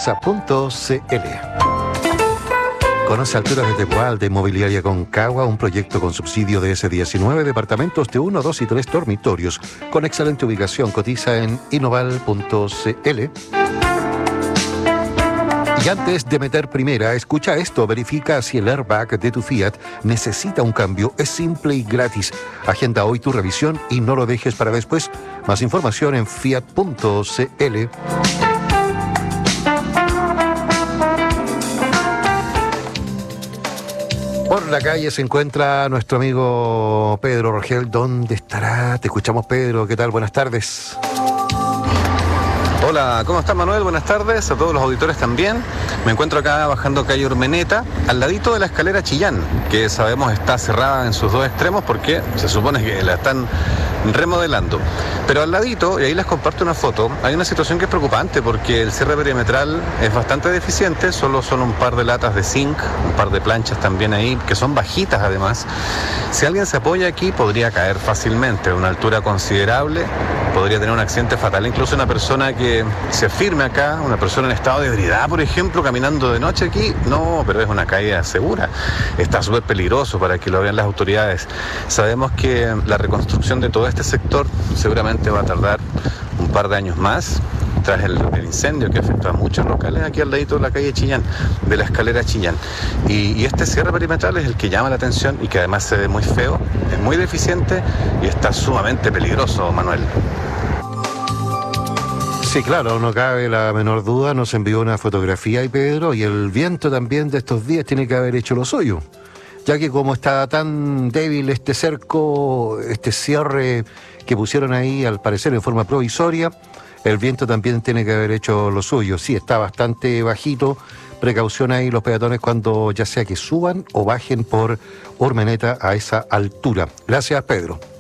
casa.cl. Conoce Alturas de Tepual de Inmobiliaria Concagua, un proyecto con subsidio de S19, departamentos de 1, 2 y 3 dormitorios, con excelente ubicación. Cotiza en innoval.cl. Y antes de meter primera, escucha esto, verifica si el airbag de tu Fiat necesita un cambio. Es simple y gratis. Agenda hoy tu revisión y no lo dejes para después. Más información en fiat.cl. Por la calle se encuentra nuestro amigo Pedro Rogel. ¿Dónde estará? Te escuchamos, Pedro. ¿Qué tal? Buenas tardes. Hola, ¿cómo estás, Manuel? Buenas tardes, a todos los auditores también. Me encuentro acá bajando calle Urmeneta, al ladito de la escalera Chillán, que sabemos está cerrada en sus dos extremos porque se supone que la están remodelando. Pero al ladito, y ahí les comparto una foto, hay una situación que es preocupante porque el cierre perimetral es bastante deficiente, solo son un par de latas de zinc, un par de planchas también ahí, que son bajitas además. Si alguien se apoya aquí podría caer fácilmente a una altura considerable, podría tener un accidente fatal, incluso una persona que se firme acá, una persona en estado de ebriedad, por ejemplo, caminando de noche aquí, no, pero es una caída segura. Está súper peligroso para que lo vean las autoridades. Sabemos que la reconstrucción de todo este sector seguramente va a tardar un par de años más, tras el incendio que afectó a muchos locales aquí al ladito de la calle Chillán, de la escalera Chillán. Y este cierre perimetral es el que llama la atención y que además se ve muy feo, es muy deficiente y está sumamente peligroso, Manuel. Sí, claro, no cabe la menor duda. Nos envió una fotografía y Pedro, y el viento también de estos días tiene que haber hecho lo suyo, ya que como está tan débil este cerco, este cierre que pusieron ahí al parecer en forma provisoria, el viento también tiene que haber hecho lo suyo. Sí, está bastante bajito. Precaución ahí los peatones cuando ya sea que suban o bajen por Urmeneta a esa altura. Gracias, Pedro.